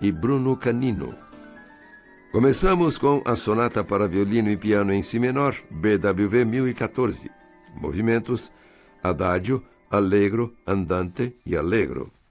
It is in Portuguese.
e Bruno Canino. Começamos com a Sonata para Violino e Piano em Si menor, BWV 1014. Movimentos: Adagio, Allegro, Andante e Allegro.